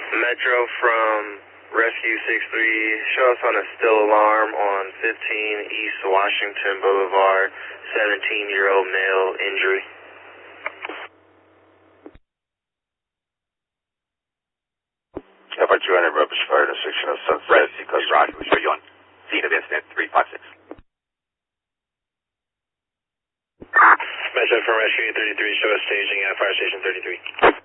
Metro from Rescue 63, show us on a still alarm on 15 East Washington Boulevard, 17-year-old male injury. Alpha 200, rubbish fire intersection of Sunset. Right, Roger, we'll show you on scene of incident 356. Metro from Rescue 33, show us staging at Fire Station 33.